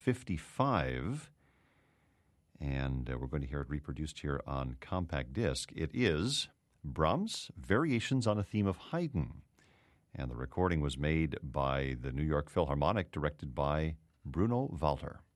55. And we're going to hear it reproduced here on compact disc. It is Brahms' Variations on a Theme of Haydn. And the recording was made by the New York Philharmonic, directed by Bruno Walter.